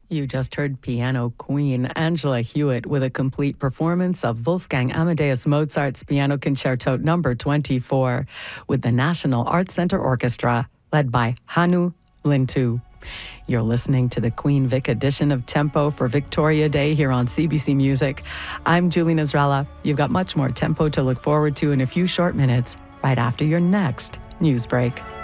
You just heard piano queen Angela Hewitt with a complete performance of Wolfgang Amadeus Mozart's Piano Concerto No. 24 with the National Arts Centre Orchestra, led by Hannu Lintu. You're listening to the Queen Vic edition of Tempo for Victoria Day here on CBC Music. I'm Julie Nasrallah. You've got much more Tempo to look forward to in a few short minutes, right after your next news break.